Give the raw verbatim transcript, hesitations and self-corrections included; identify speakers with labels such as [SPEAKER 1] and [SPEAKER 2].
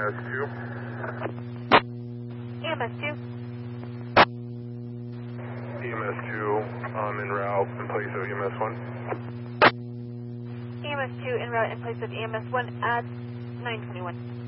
[SPEAKER 1] S two.
[SPEAKER 2] E M S two.
[SPEAKER 1] E M S two, um, en route in place of E M S one.
[SPEAKER 2] E M S two en route in place of E M S one at nine twenty-one.